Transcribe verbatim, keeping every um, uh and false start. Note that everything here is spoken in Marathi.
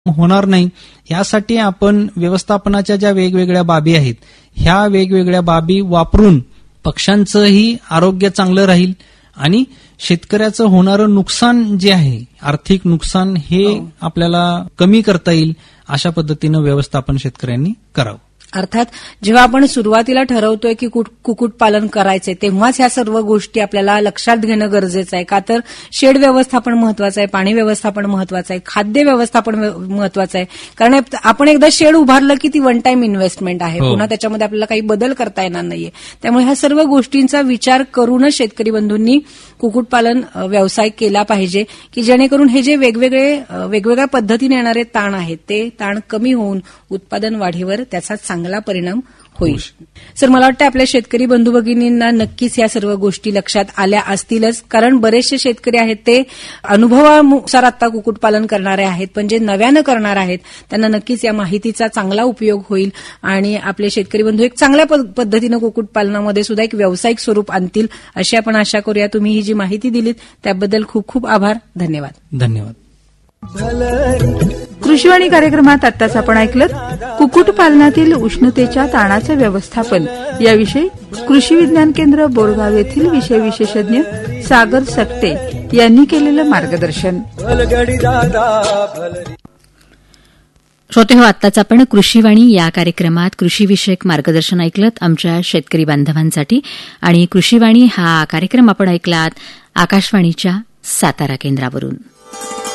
होणार नाही यासाठी आपण व्यवस्थापनाच्या ज्या वेगवेगळ्या बाबी आहेत ह्या वेगवेगळ्या बाबी वापरून पक्ष्यांचंही आरोग्य चांगलं राहील आणि शेतकऱ्याचं होणारं नुकसान जे आहे आर्थिक नुकसान हे आपल्याला कमी करता येईल अशा पद्धतीनं व्यवस्थापन शेतकऱ्यांनी करावं. अर्थात जेव्हा आपण सुरुवातीला ठरवतोय की कुक्कुटपालन करायचंय तेव्हाच ह्या सर्व गोष्टी आपल्याला लक्षात घेणं गरजेचं आहे. का तर शेड व्यवस्थापन महत्वाचं आहे, पाणी व्यवस्थापन महत्वाचं आहे, खाद्य व्यवस्थापन महत्वाचं आहे. कारण आपण एकदा शेड उभारलं की ती वन टाइम इन्व्हेस्टमेंट आहे, पुन्हा त्याच्यामध्ये आपल्याला काही बदल करता येणार नाहीये. त्यामुळे ह्या सर्व गोष्टींचा विचार करूनच शेतकरी बंधूंनी कुक्कुटपालन व्यवसाय केला पाहिजे की जेणेकरून हे जे वेगवेगळे वेगवेगळ्या पद्धतीने येणारे ताण आहेत ते ताण कमी होऊन उत्पादन वाढीवर त्याचा चांगला परिणाम होईल. सर, मला वाटतं आपल्या शेतकरी बंधू भगिनींना नक्कीच या सर्व गोष्टी लक्षात आल्या असतीलच, कारण बरेचसे शेतकरी आहेत ते अनुभवानुसार आता कुक्कुटपालन करणारे आहेत, पण जे नव्यानं करणार आहेत त्यांना नक्कीच या माहितीचा चांगला उपयोग होईल आणि आपले शेतकरी बंधू एक चांगल्या पद्धतीनं कुक्कुटपालनामध्ये सुद्धा एक व्यावसायिक स्वरूप आणतील अशी आपण आशा करूया. तुम्ही ही जी माहिती दिलीत त्याबद्दल खूप खूप आभार. धन्यवाद. धन्यवाद. कृषीवाणी कार्यक्रमात आत्ताच आपण ऐकलं कुक्कुटपालनातील उष्णतेच्या ताणाचं व्यवस्थापन याविषयी कृषी विज्ञान केंद्र बोरगाव येथील विषय विशेषज्ञ सागर सकटे यांनी केलेलं मार्गदर्शन. श्रोते हो, आत्ताच आपण कृषीवाणी या कार्यक्रमात कृषीविषयक मार्गदर्शन ऐकलत आमच्या शेतकरी बांधवांसाठी. आणि कृषीवाणी हा कार्यक्रम आपण ऐकलात आकाशवाणीच्या सातारा केंद्रावरून.